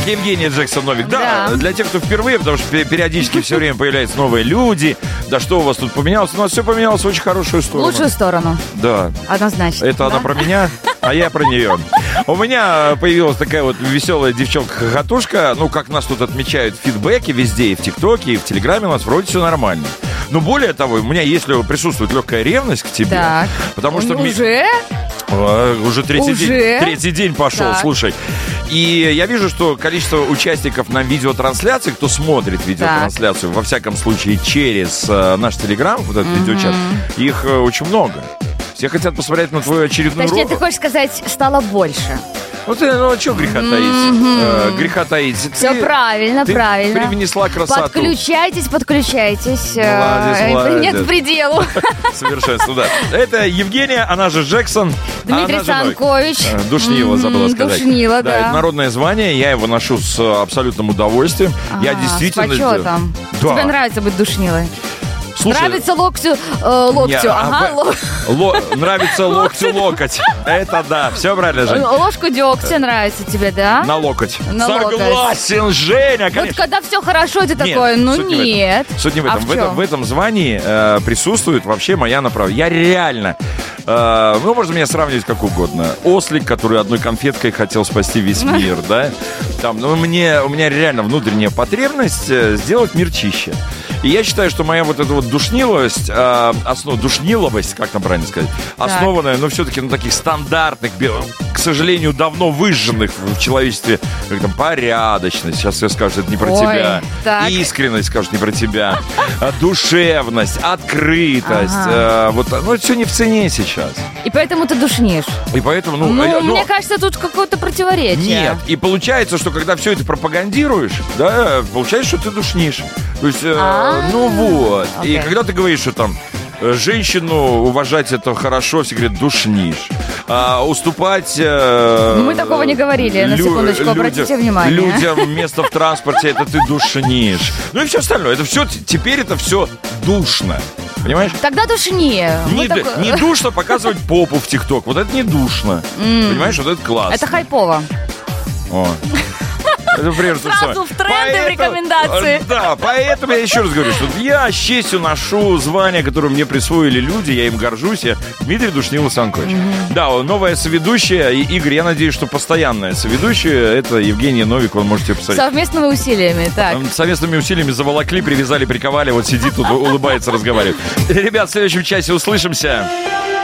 Евгения Джексон-Новик. Да, для тех, кто впервые, потому что периодически все время появляются новые люди. Да что у вас тут поменялось? У нас все поменялось в очень хорошую сторону. Лучшую сторону. Да. Однозначно. Это она про меня, а я про нее. У меня появилась такая вот веселая девчонка-хохотушка. Ну, как нас тут отмечают фидбэки везде, и в ТикТоке, и в Телеграме у нас вроде все нормально. Но более того, у меня, если присутствует легкая ревность к тебе, так. Потому что... Уже третий день пошел, так. Слушай. И я вижу, что количество участников на видеотрансляции, кто смотрит видеотрансляцию, во всяком случае, через наш Телеграм, вот этот видеочат, их очень много. Все хотят посмотреть на твою очередную Точнее, ты хочешь сказать, стало больше. Вот, ну а что греха таить? Греха таить. Все правильно, правильно. Ты привнесла красоту. Подключайтесь. Молодец. Нет пределу. Совершенство, да. Это Евгения, она же Джексон. Дмитрий Санкович. Душнила, забыла сказать. Душнила, да. Это народное звание, я его ношу с абсолютным удовольствием. Я действительно... С почетом. Да. Тебе нравится быть душнилой? Слушай, нравится локтю. Нравится локтю локоть. Это да, все правильно, Жень. Ложку дегтя нравится тебе, да? На локоть. На Согласен, Женя, конечно. Вот когда все хорошо, ты такой, нет. Суть не в этом. В этом звании присутствует вообще моя направленность. Я реально... можно меня сравнивать как угодно. Ослик, который одной конфеткой хотел спасти весь мир, да? У меня реально внутренняя потребность сделать мир чище. И я считаю, что моя вот эта вот душниловость, душниловость, как там правильно сказать, основанная, все-таки на таких стандартных, к сожалению, давно выжженных в человечестве, как там, порядочность, сейчас я скажу, это не про тебя, так. Искренность, скажу, не про тебя, душевность, открытость, это все не в цене сейчас. И поэтому ты душнишь. И поэтому, мне кажется, тут какое-то противоречие. Нет, и получается, что когда все это пропагандируешь, да, получается, что ты душнишь. То есть, И когда ты говоришь, что там женщину уважать это хорошо, все говорят, душнишь. Уступать... Мы такого не говорили, на секундочку, обратите внимание. Людям место в транспорте, это ты душнишь. Ну и все остальное, это все, теперь это все душно. Понимаешь? Тогда душнее. Не душно показывать попу в ТикТок. Вот это не душно. Понимаешь, вот это классно. Это хайпово. Это примерно сразу в тренды, в рекомендации. Да, поэтому я еще раз говорю, что я с честью ношу звание, которое мне присвоили люди, я им горжусь, я Дмитрий Душнила Санкович. Да, новая соведущая, и Игорь, я надеюсь, что постоянная соведущая, это Евгения Новик, вы можете посмотреть. Совместными усилиями, так. Совместными усилиями заволокли, привязали, приковали, вот сидит тут, улыбается, разговаривает. Ребят, в следующем часе услышимся.